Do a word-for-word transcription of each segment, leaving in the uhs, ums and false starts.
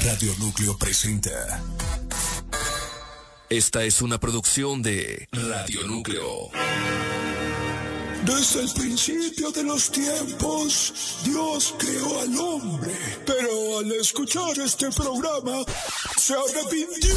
Radio Núcleo presenta. Esta es una producción de Radio Núcleo. Desde el principio de los tiempos, Dios creó al hombre, pero al escuchar este programa, se arrepintió.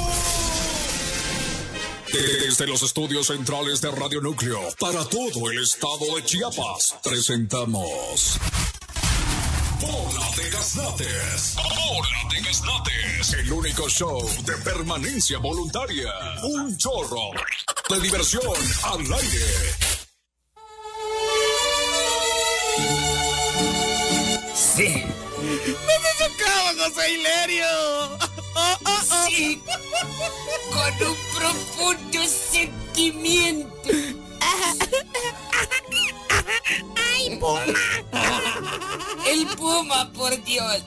Desde los estudios centrales de Radio Núcleo, para todo el estado de Chiapas, presentamos... Bola de Gaznates. Bola de Gaznates. El único show de permanencia voluntaria. Un chorro de diversión al aire. Sí. ¡No me tocaba, José Hilario! Oh, oh, oh. Sí. Con un profundo sentimiento. ¡Ay, Puma! El Puma, por Dios.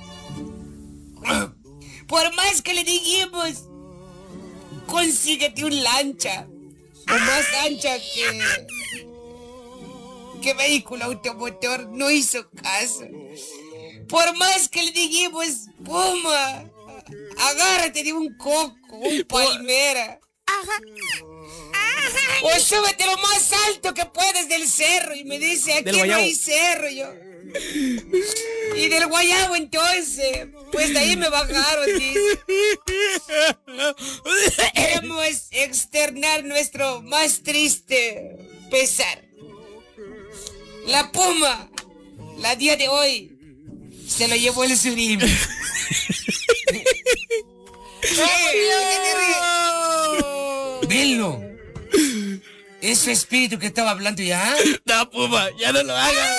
Por más que le dijimos, consíguete un lancha. O más ancha que... que vehículo automotor, no hizo caso. Por más que le dijimos, Puma, agárrate de un coco, un palmera. O súbete lo más alto que puedes del cerro. Y me dice, aquí no hay cerro, yo. Y del guayabo, entonces, pues de ahí me bajaron, dice. Queremos externar nuestro más triste pesar. La Puma, la día de hoy, se lo llevó el surimi. Velo. ¿Es su espíritu que estaba hablando ya? No, Puma, ya no lo hagas.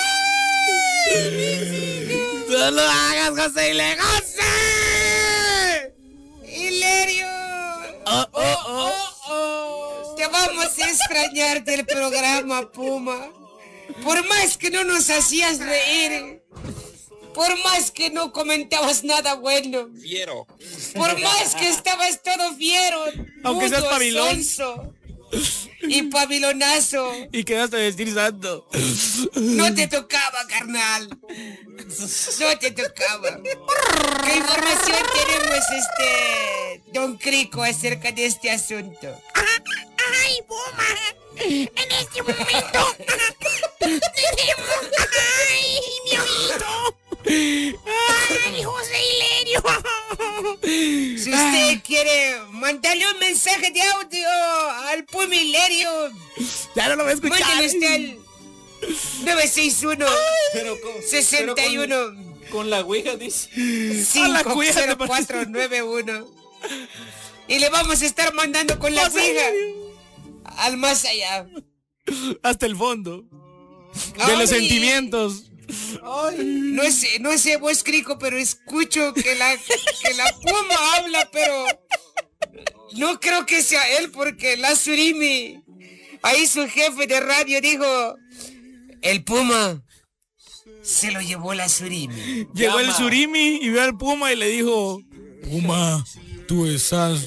No lo hagas, José Hilario. ¡José! ¡Hilario! Oh, oh, oh, oh. Te vamos a extrañar del programa, Puma. Por más que no nos hacías reír, por más que no comentabas nada bueno, fiero, por más que estabas todo fiero, aunque seas pabilón y pabilonazo, y quedaste a vestir santo, no te tocaba, carnal, no te tocaba. ¿Qué información tenemos, este Don Crico, acerca de este asunto? ¡Ay, Puma! En este momento tenemos... ¡Ay, mi oído! ¡Ay, José Hilario! Si usted quiere mandarle un mensaje de audio al Puma Hilario, ya no lo voy a escuchar. Mándale usted al nueve seis uno, sesenta y uno, con, con la ouija, dice. cinco cero cuatro nueve uno. Y le vamos a estar mandando con la ouija al más allá, hasta el fondo de Ay. los sentimientos. Ay. No sé, no sé vos, Crico, pero escucho que la que la Puma habla, pero no creo que sea él, porque la surimi, ahí su jefe de radio dijo, el Puma se lo llevó la surimi. Llegó Llama. el surimi y vio al Puma y le dijo, Puma, tú estás...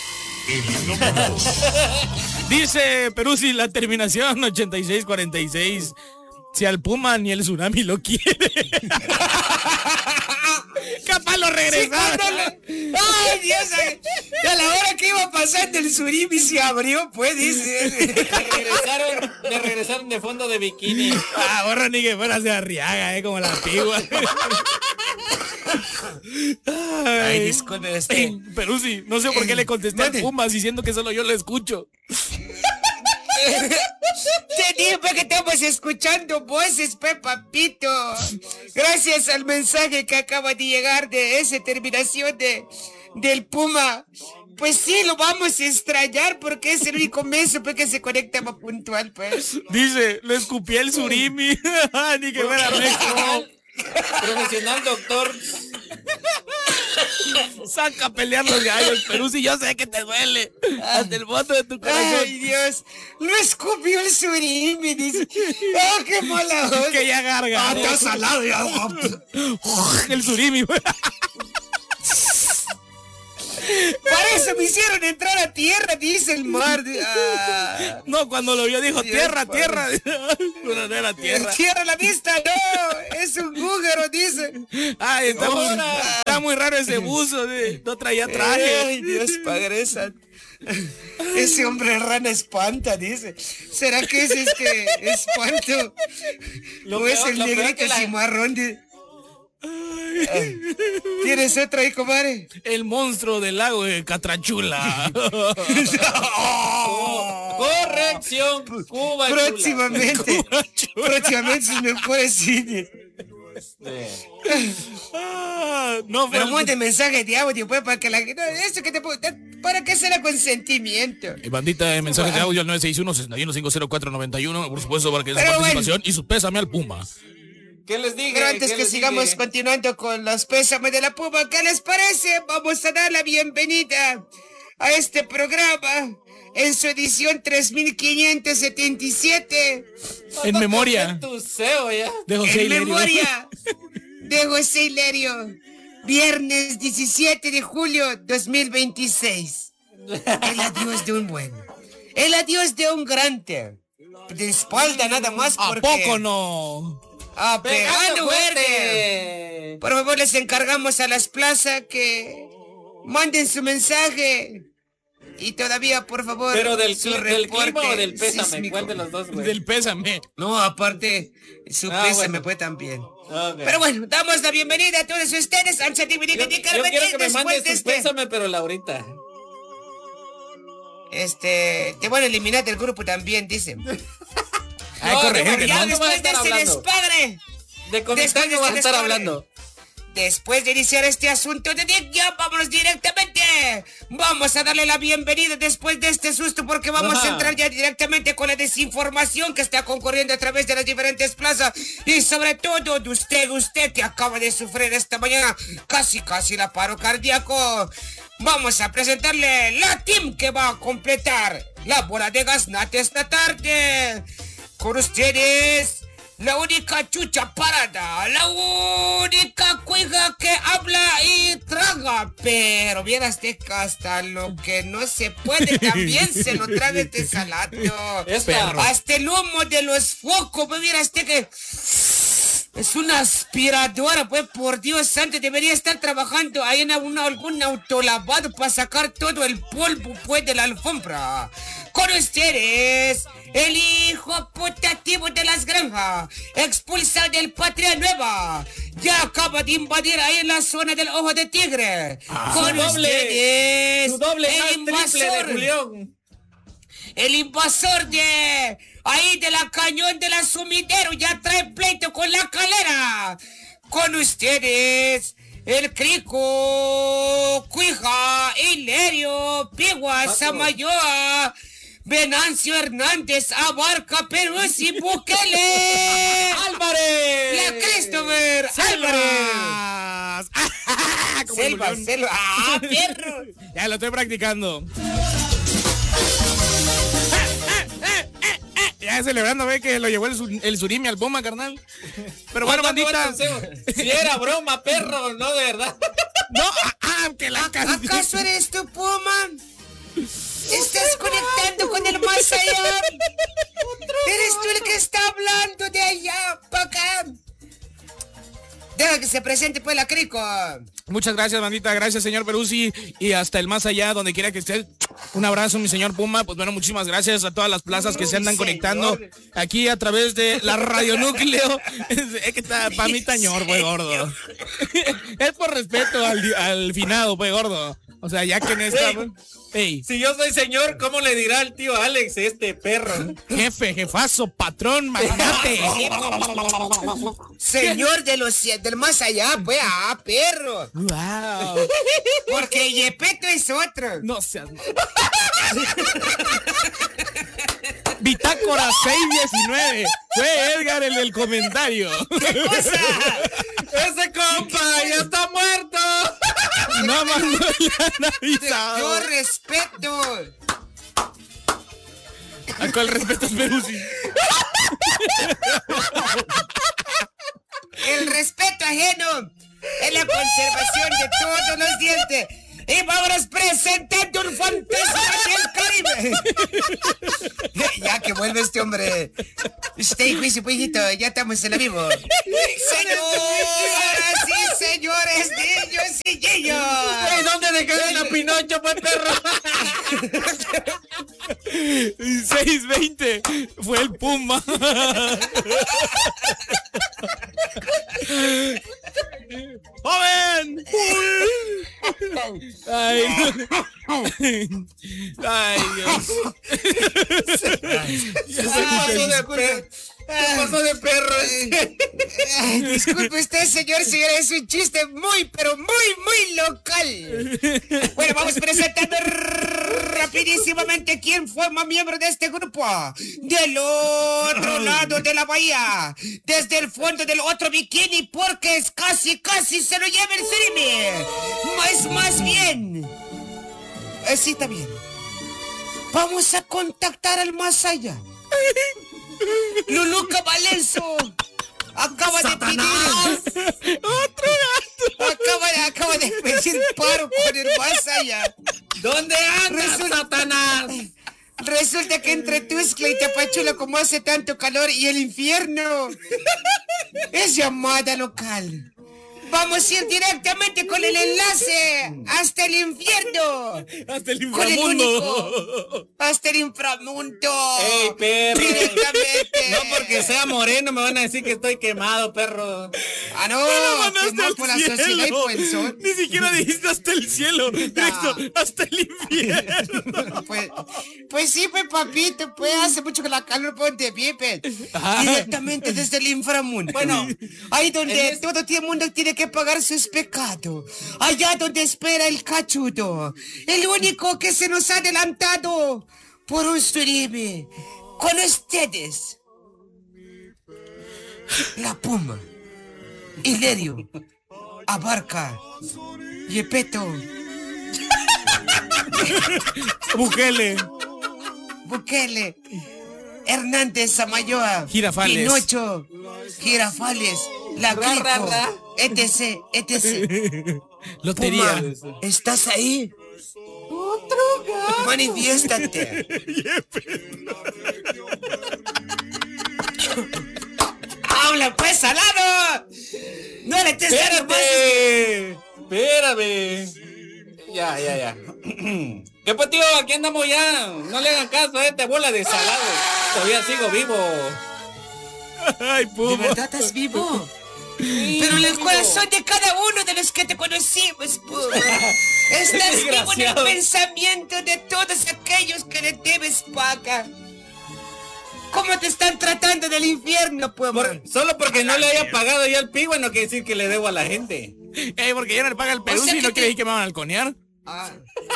Dice Peruzzi, la terminación ochenta y seis cuarenta y seis. Si al Puma ni el tsunami lo quiere. Capaz lo regresaron. Sí, lo... Ay, Dios, a la hora que iba pasando el surimi se abrió, pues, dice. Le regresaron, le regresaron de fondo de bikini. Ah, borra ni que fuera de Arriaga, eh, como la pigua. Ay, Ay, disculpe usted. Peruzzi, no sé por qué le contesté al Puma diciendo que solo yo lo escucho. Te dije que estamos escuchando voces, pe, papito. Gracias al mensaje que acaba de llegar de esa terminación de del Puma. Pues sí, lo vamos a extrañar porque es el único meso pues, que se conectaba puntual, pues. Dice, lo escupí el surimi. Ni que fuera México. Profesional doctor. Saca a pelear los gallos, Peruzzi, yo sé que te duele. Hasta el fondo de tu corazón. Ay, Dios. Lo escupió el surimi, dice. Oh, qué mala onda. Que ya garga. Ah, está salado ya. El surimi. Para eso me hicieron entrar a tierra, dice el mar. Ah. No, cuando lo vio dijo, Dios, tierra, padre. tierra. Pero no era tierra. Tierra a la vista, no, es un agujero, dice. Ay, está, muy, Ahora. está muy raro ese buzo, de- no traía traje. Ay, Dios, Padre Santo. Ese hombre rana espanta, dice. ¿Será que es este espanto? Lo ¿O es peor- el lo peor negrito que la- cimarrón? De... Ay. ¿Tienes otra ahí, comadre? El monstruo del lago de Catrachula. Corrección, Cuba Chula. Próximamente. Próximamente sus mejores cines. Ah, no fue Pero el- mande mensajes de audio, pues, para que la gente... No, eso que te puedo... ¿Para qué será consentimiento? Eh, Bandita de mensajes de audio al nueve seis uno, seis uno cinco cero cuatro nueve uno. Por supuesto, para que dé su Pero participación y su pésame al Puma. ¿Qué les dije? Pero antes ¿Qué que les sigamos dije? continuando con los pésames de la Puma, ¿qué les parece? Vamos a dar la bienvenida a este programa en su edición tres mil quinientos setenta y siete. En memoria En tu seo ya. de José En Hilario. memoria de José Hilario. Viernes diecisiete de julio dos mil veintiséis. El adiós de un bueno. El adiós de un grande. De espalda nada más ¿A porque... poco no? Ah, ¡Pegando pegando verde. fuerte! Por favor, les encargamos a las plazas que manden su mensaje. Y todavía, por favor, Pero del, su cli- del reporte clima o del pésame, sísmico. ¿cuál de los dos, güey? Del pésame. No, aparte, su Ah, pésame bueno. fue también. Ok. Pero bueno, damos la bienvenida a todos ustedes. Han yo, yo quiero que me mandes de tu este... pésame, pero Laurita. Este, te van a eliminar del grupo también, dicen. Ay, No, corregente, ya Ya ¿no? no vas a después de estar ese hablando. despadre. De conectar no vas a estar hablando. Después de iniciar este asunto de Dick, vámonos directamente. Vamos a darle la bienvenida después de este susto porque vamos Ajá. a entrar ya directamente con la desinformación que está concurriendo a través de las diferentes plazas y sobre todo de usted, usted que acaba de sufrir esta mañana casi casi la paro cardíaco. Vamos a presentarle la team que va a completar la bola de gaznate esta tarde. Con ustedes... La única chucha parada, la única cuiga que habla y traga, pero vieras que hasta lo que no se puede también se lo traga este salato. Esta- Hasta el humo de los focos, pues vieras que es una aspiradora, pues por Dios santo, debería estar trabajando ahí en una, algún autolavado para sacar todo el polvo pues de la alfombra. Con ustedes, el hijo putativo de las granjas, expulsado del Patria Nueva, ya acaba de invadir ahí en la zona del Ojo de Tigre. Con Su doble, ustedes, su doble el más triple de invasor, Julián. el invasor de ahí de la cañón de la sumidero ya trae pleito con la calera. Con ustedes, el Crico, Cuija, Hilario, Pigua, Samayoa, Venancio Hernández, Abarca, Peruzzi, Bukele, ¡Álvarez! la Christopher, Álvarez. ¡Selvas! Como el Selva, Julián. selva, ah, perro. Ya lo estoy practicando. Ya celebrando, ve que lo llevó el, sur- el surimi al Puma, carnal. Pero bueno, ¿Cuándo bandita. va tu seo? Si era broma, perro, no de verdad. No, ah, ah, que la canción. ¿Acaso eres tu Puma? ¿Estás conectando con el más allá? ¿Eres tú el que está hablando de allá para acá? Deja que se presente pues la Crico. Muchas gracias, bandita. Gracias, señor Peruzzi. Y hasta el más allá, donde quiera que estés. Un abrazo, mi señor Puma. Pues bueno, muchísimas gracias a todas las plazas que se andan Uy, conectando señor. aquí a través de la Radio Núcleo. Es que está para mí tañor, pues gordo. Es por respeto al, di- al finado, pues gordo. O sea, ya que en esta. Ey. Ey, Si yo soy señor, ¿cómo le dirá el tío Alex este perro? jefe, jefazo, patrón, magnate. Señor de los del más allá, pues, ah, perro. Wow. Porque Yepeto es otro. No seas mal. Bitácora seis diecinueve. Fue Edgar el del comentario. ¡Ese compa ya está muerto! No mandó la Yo avisado. respeto. ¿A cuál respeto es Peruzzi? El respeto ajeno es la conservación de todos los dientes. Y vámonos presentando un fantasma del Caribe. Ya que vuelve este hombre. Usted y juicio, hijito, ya estamos en la vivo. Señoras y señores, niños y niños. ¿Y dónde dejaron a Pinocho, pues, perro? seis veinte fue el Puma. ¡Joven! Ay, ay, Dios. ¿Qué pasó de perro? ¿Qué pasó de perro? Ay, disculpe usted, señor, señor, es un chiste muy, pero muy, muy local. Bueno, vamos presentando rapidísimamente quién forma miembro de este grupo. Del otro lado de la bahía, desde el fondo del otro bikini, porque es casi, casi se lo lleva el surimi. Más, más bien. Eh, sí, está bien. Vamos a contactar al más allá. Luluca Valenzo acaba ¡Satanás! de pedir otro gato. Acaba de, acaba de pedir paro con el más allá. ¿Dónde andas, Resulta- Satanás? Resulta que entre Tuxtla y Tapachula, como hace tanto calor y el infierno, es llamada local. Vamos a ir directamente con el enlace hasta el infierno. Hasta el Con el inframundo. único. Hasta el inframundo. ¡Ey, perro! Directamente. No porque sea moreno me van a decir que estoy quemado, perro. Ah, no, No mandaste quemado al por la sociedad y cielo. puenzón. Ni siquiera dijiste hasta el cielo. Directo, hasta el infierno. Pues, pues sí, pues papito, pues hace mucho que la calor ponte pipe. Ah. Directamente desde el inframundo. Bueno, ahí donde en es- todo el mundo tiene que pagar sus pecados. Allá donde espera el cachudo. El único que se nos ha adelantado por un surimi. Con ustedes. La Puma. Hilerio. Abarca. Yepeto. Bukele. Bukele, Hernández Samayoa, Girafales. Pinocho, Girafales, La Ra, ra, ra. etc, etc. Lotería. Puma, ¿estás ahí? Otro gato. Manifiéstate. ¡Habla pues, salado! ¡No le estés dando más! ¡Espérate! Espérame. Ya, ya, ya. ¿Qué pues, tío? Aquí andamos ya. No le hagan caso a esta bola de salado. Todavía sigo vivo. Ay, ¿De Puma. verdad estás vivo? Sí, Pero en el vivo. corazón de cada uno de los que te conocimos, Puma. Estás vivo en el Desgraciado. pensamiento de todos aquellos que le debes paga. ¿Cómo te están tratando del infierno, Puma? Por- solo porque no le haya pagado ya el pigua no quiere decir que le debo a la gente. Ey, porque ya no le paga el Perú O sea si que no te- quiere decir que me van a balconear. Ah,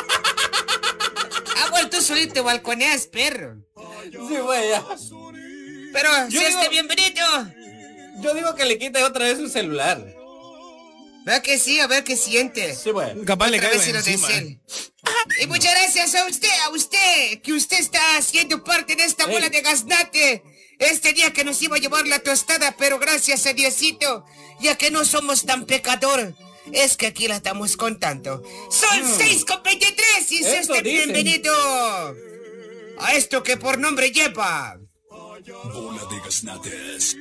ah bueno, tú solito te balconeas, perro. Sí, güey, ya. Pero, Yo si digo- este bienvenido. Yo digo que le quite otra vez su celular. Vea que sí, a ver qué siente. Sí, güey. Capaz le Otra cae vez se lo encima. deseen. Y muchas gracias a usted, a usted, que usted está haciendo parte de esta Ey. bola de gaznate. Este día que nos iba a llevar la tostada, pero gracias a Diosito, ya que no somos tan pecador, es que aquí la estamos contando. Son Mm. seis con veintitrés y sea Eso usted dicen. bienvenido a esto que por nombre lleva. Bola de gaznates.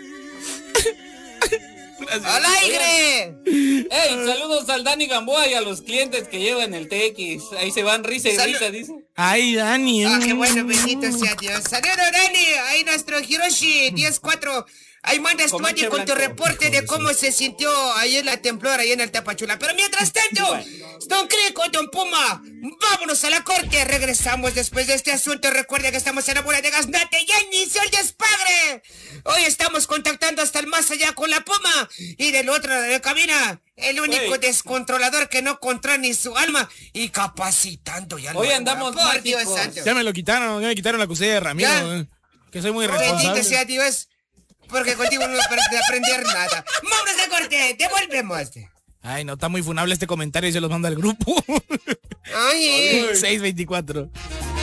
¡Al aire! Ey, saludos al Dani Gamboa y a los clientes que llevan el T X. Ahí se van risa y Salud. risa, dice. Ay, Dani. Ah, qué bueno, bendito sea Dios. Saludos, Dani. Ahí nuestro Hiroshi diez cuatro. Ahí mandas tu Comanche audio con tu blanco. reporte de cómo se sintió ahí en la temblor, ahí en el Tapachula. Pero mientras tanto, Don Crico, Don Puma, vámonos a la corte. Regresamos después de este asunto. Recuerden que estamos en la bola de gaznate. Ya inició el despagre. Hoy estamos contactando hasta el más allá con la Puma. Y del otro lado de la cabina, el único Güey. descontrolador que no controla ni su alma. Y capacitando ya. Hoy lo- andamos Por Dios mágicos. santo. Ya me lo quitaron, ya me quitaron la acusé de Ramiro. Ya. eh, Que soy muy Bendito responsable. sea Dios, porque contigo no voy a aprender- aprender nada. Vámonos de corte, devolvemos. Ay, no, está muy funable este comentario y se los manda al grupo. Ay, seis veinticuatro.